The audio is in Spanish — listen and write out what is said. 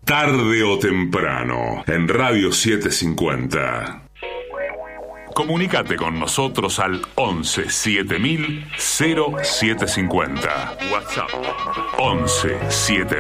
tarde o temprano, en Radio 750. Comunicate con nosotros al 11 7000 0750. WhatsApp 11 7000